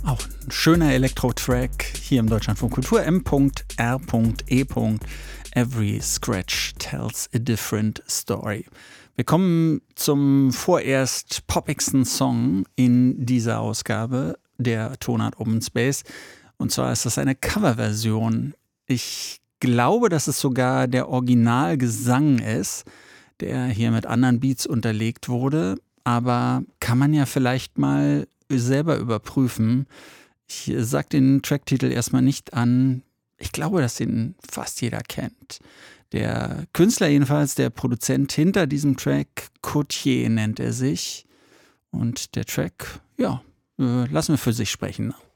Auch ein schöner Elektro-Track hier im Deutschlandfunk Kultur. M.R.E. Every Scratch tells a different story. Wir kommen zum vorerst poppigsten Song in dieser Ausgabe der Tonart Open Space. Und zwar ist das eine Coverversion. Ich glaube, dass es sogar der Originalgesang ist, der hier mit anderen Beats unterlegt wurde. Aber kann man ja vielleicht mal selber überprüfen. Ich sage den Tracktitel erstmal nicht an. Ich glaube, dass den fast jeder kennt. Der Künstler jedenfalls, der Produzent hinter diesem Track, Coutier nennt er sich. Und der Track, lassen wir für sich sprechen.